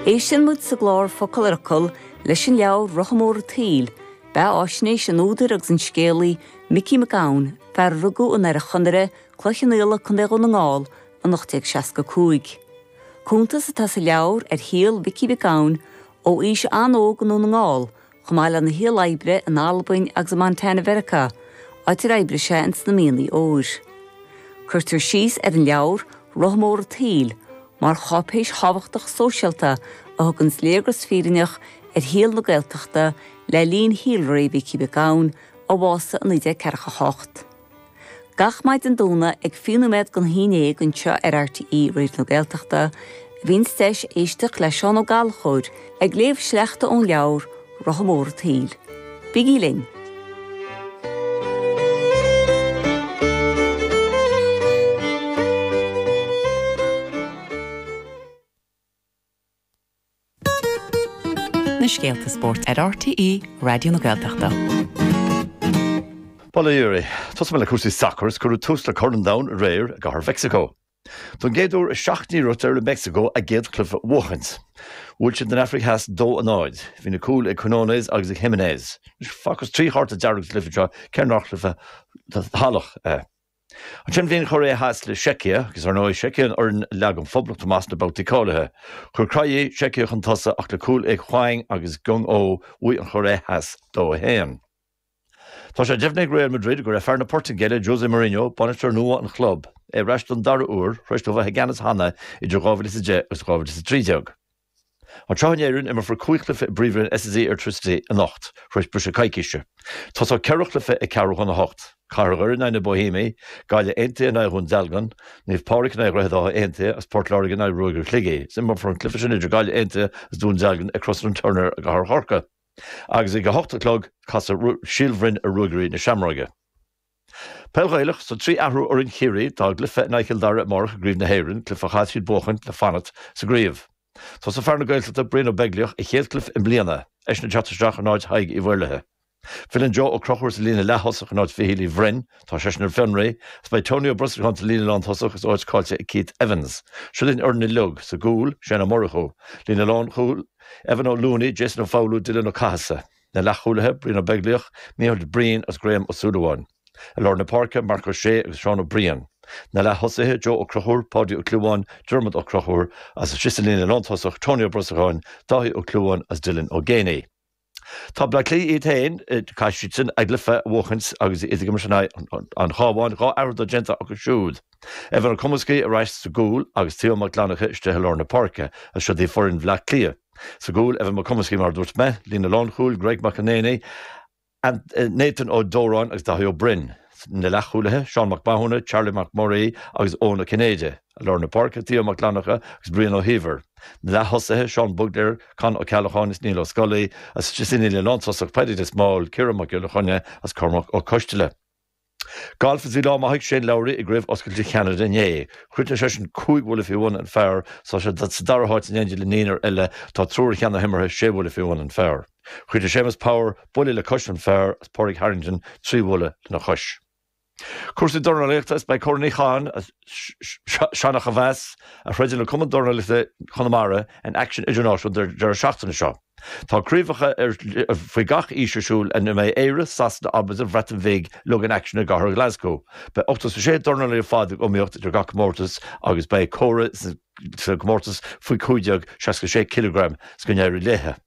Éisian muid sa glár focail arcol leis an leabhar Rothamóra Taoil, be áisnééis an údar agus an scéalaí Mickey McGowan fear rugú an ar a chunare cloichan éala chun éag an ngáil an 1965. Cúntas atá sa leabhar ar híal Mickey McGowan ó ís anóg an ngáil chumáil an na híal aibre an Albain agus an Montana Verica, áitir aibre sé an sna míonaí óir. Curtar síos ar an leabhar Rothamóra Taoil, mar chopéis habachtach sóisialta a thugann sléagras fírineach ar híal na Gaeltachta le líon híalraí Mickey McGowan ó bhása an 1948. Gach maid an dúna ag fiúnaméid gan hínéag an seo ar RTE réir na Gaeltachta, bhín steis éisteach le Seán Ó Gailchóir ag léamh sleachta ón leabhar Rothamóra Taoil. Bigí linn. Scéalta sport ar RTE Radio na Gaeltachta. Bala Júri, tos me le cúsí sacr scurú tús le cordan down réir a gahar Mexico. Tún géadúr 16 ruta le Mexico a géad clufa Wochans. Úlsin den Africa has dó an áid, hí na cúl ag Quinones agus ag Jimenez. Facus trí harta deargus clufa seo, ceir nach clufa halach. An sin bhíon choré has le Czechia, agus ar nói Czechia an leag an phoblacht Tomás na Bauticálathe. Chur craí Czechia chun tosa ach le cúl ag Chwaing agus gung ó ui an choré has dó a héan. Tá sé defnig Real Madrid gur fear na Portuguese José Mourinho banisteir nua an club. Reist an dar úr, reist ó bheith ganas hana I do gábhad is a je agus gábhad is a trídeag. An trahanéirún imar for cuichlifa bríomhrin SSE Electricity a nacht, reist brúise caiiciiste. Tá sa ceirchlifa I cearch an a hocht. Cargar na Bohemi, gaile Ente na rún Delgan, nív páric na réadá Ente as Port Lorigan na Ruger Cligé, simar for an clifa sin idir gaile Ente as dún Delgan across an Turner a gahar Horca. Agus I go hochtaclog cas a sílbhrin a Rugerí na Shamroige. Pelgaileach sa trí ahrú or in Chiri tá glyfa Nigel Dara mar gríomh na Héireann clifa chaidhid bóchan le fanat sa gríomh. Tá sa fear na gailta Brino Beglioch I chéadclif in bliana, eis na teatrasteach an áid haig I bhirlathe. Filann Joe ó crochúir sa lína lethosach an áid fihílí bhrin, tá seisnar Fenray, s by Tony O'Bruschan sa lína lán thosach is áid cáilte I Keith Evans. Siúlinn orna lug sa gúil, Sienna Morricho, lína lán chúil, Evan O'Looney, Jason O'Fowlu, Dylan O'Cahasa. Na lechúlathe Brino Beglioch, Míhard Brian as Graham O'Sudawan. A Lorna Parker, Mark O'Shea agus Sean O'Brien. Na lethosathe Joe O'Crochúr, Paddy O'Cluan, Dermot O'Crochúr as a sisalína lán thosach Tony O'Bruschan, Dahi O'Cluan as Dylan O'Ganey. Tá bla clí I tain caiisitin ag glyfa Wochans agus I gymrysynau an chábhain gá aird o genta agus siúd. Efer an comusci a reis sa gúl agus tío maglánacha iste Lorna Parker as siad I forin bla clia. Sa gúl efer ma comusci mar dúirt me, lína lánchúil Greg McAnany and Nathan O'Doran agus Dahi O'Brien. Na lechúlathe Sean McMahon, Charlie McMurray agus Ona Canada. Lorna Parker, Tío McLanacha agus Brian O'Heaver. Na lethosathe Sean Bugler, Con O'Callaghan is Neil O'Scully as Gisinile Lonsosach Pedid is Small, Kira McGillachonne as Cormac O'Costile. Golf is Ilá Mahik Shane Lowry I Grave Oscailtí Canada Nye. Chuirte sesin cúig bhfuil if one and fair, so that Darahart and Angela Niner Ella tá trúr cheanna himar sé bhfuil if one and fair. Chuirte Seamus Power, Bully le Cushion Fair as Porrick Harrington, trí bhfuil na chuis. Cúrsaí dornalaíochta by Corny Khan as Seanna Chavas a Fredin Cumann dornalaíochta Connemara and Action International der seachtainna seo. Tá críomhacha faoi gach ísisiúil a mé éire sasna abas a bhreatan bhéig lugan Action a gahar Glasgow. Ba 86 dornalaí fádig omíocht idir gach mórtas agus ba córa sa mórtas faoi cúideag 66 kg scanéirí léthe.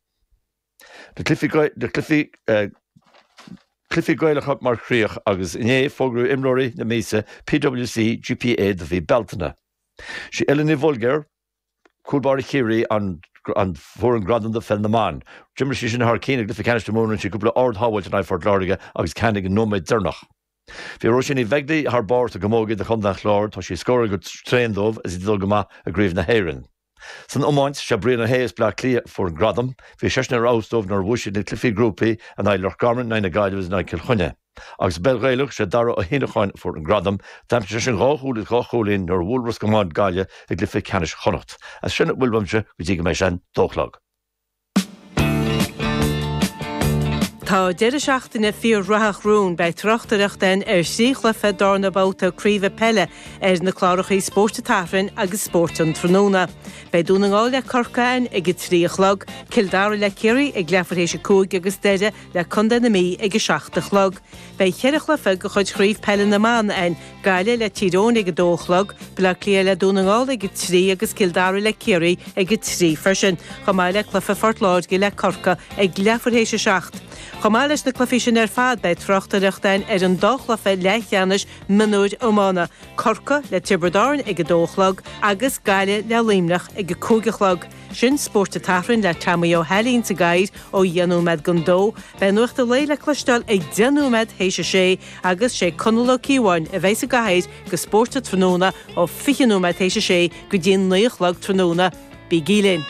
Cliffy Gaelachop mar chríoch agus iné fógrú imróí na mísa PwC GPA de bhí beltana. Si Eleni Volger, cúlbári chiri an fór an gradan de fel na man. Jimmer si sin haar cínig Cliffy Canister Moon si cúpla ord háhaid an Fort Lárige agus canig an nóméid dernach. Bhí ro sin I vegdi haar báir a gomógid a chundach lár tá si scóra go tréindómh as I dul goma a gríomh na Héireann. San omáint se Brian Hayes bla clia for gradam, hí seisnar austómh nar bhuisid na Cliffy grúpi an I lech garman na gaiidehs na Kilchunne. Agus belgailuch se dara a hinacháin for an gradam, tam se sin gáchúlid gáchúlín nar bhúlras gomáid gaile a Cliffy canis chonacht. As sinna bhfuilbamse go dtí go mé sin dóchlag. Tá deir seachtainna fíor rathach rún bei trochtareachtain síchlefa darna báta críomh pelle na chlárachaí spórta tafrin agus spórt an tróna. Bei dúnaáil le corcain ag tríochlog, Kildare le Kerry ag lefaréis cúig agus deide le conda na mí ag 7 Bei cheirechlefa go chuid chríomh pelle na man ein gaile le Tyrone ag 2 bla clia le dúnaáil ag 3 agus Kildare le Kerry ag 3 fersin. Chamáile clefa fortláid go le corca ag lefaréis 7. Chamáiles na clufisin fad bei trochtareachtain an dóchlefa leithcheannis minúid ómána, corca le Tiberdarn ag 2 agus gaile le límnach ag 2. Sin spórta tafrin le Tamayo Helín sa gaid ó dhéanúmed gondó, bei nuachta leile clistal ag déanúmed héise sé agus sé conala cíháin a bheits a gaid go spórta tróna ó 5úmed héise sé go dtíon 9 tróna bí gílinn.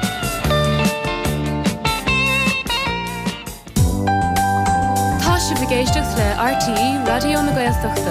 Géisteach le RTE Radio na Gaeltachta.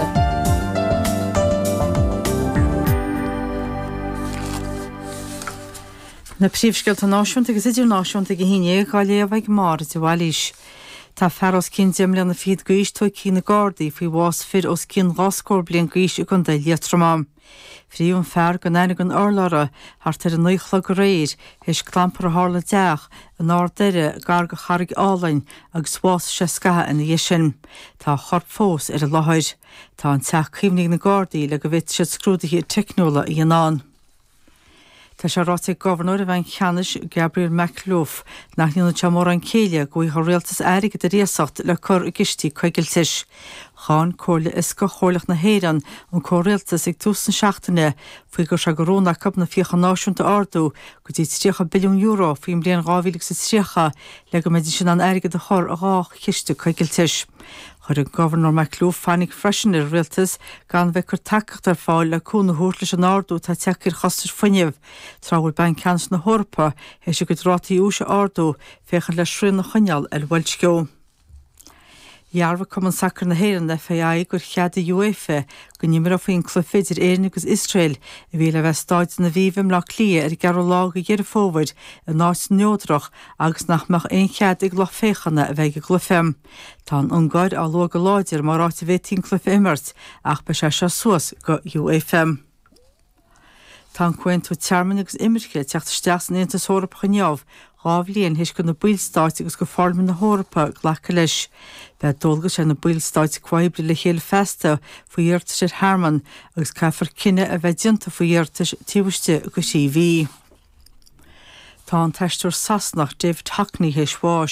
Na príomhscoilta náisiúnta agus idir náisiúnta go híine gáile bhaid mar de bhhailís. Tá fearras cin deimle na fiad gaiis tú cí na Gardaí faoi bhás fir os cin ráscór blion gaiis ag an de liatramám. Fríún fear go naine an orlára hart an 9 go réir héis clampar hála deach an ádeire gar go charig álainn agus bhás sé scathe ina dhéisin. Tá chorp fós a láthir. Tá an teach cíomhnaigh na Gardaí le go bhit siad scrúdaí teicneola í an án. Tá sé rátaí governor a bhain cheannis Gabriel McLough nach níonna teamór an céile go íthe réaltas airige de réasacht le cur i gistí coigiltis. Cháin cóirla is go chóirlach na héireann an córéaltas ag 2017 faoi gur se gorónach cap na fiocha náisiúnta ardú go dtí 3 billiún euro faoim blion 2003 le go méidir sin an airige de chur a rách chiiste coigiltis. Chur an governor McLough fannig freisin ar réaltas gan bheith takecht ar fáil le cúna thuirlis an ardú tá teachir chastar fuineh tráhfuil ben ceans na hórpa héis go rátaí ús ardú féchan le srin na chuineal ar bhilscio. Jarfa cum an sacr na héireann FAI gur cheada UEFA go nimar a faoin clufidir éirne agus Israel a bhí le bheith stáid na bhíhim le clia ar gar lá go dhéar fómhaid a náis neodrach agus nachmach ein chead ag loch féchanna a bheith go clufim. Tá an gáid á lu go láidir mar ráta bheith tín cluf immert ach be se suas go UEFA. Tá cuaintú tearman agus imirce teachtar steach an Aontas Eorpa neamh rábhlíonn héis go na bílstáit agus go forman na Eorpa ghlacha leis. Be dulga sé na bílstáit cuaibri le chéile festa faoi dheirtas ar Harman agus caifar cinenne a bheith dinta faoi dheirtas tíbhaiste go sí bhí. Tá an teistúir Sasnach David Hackney héis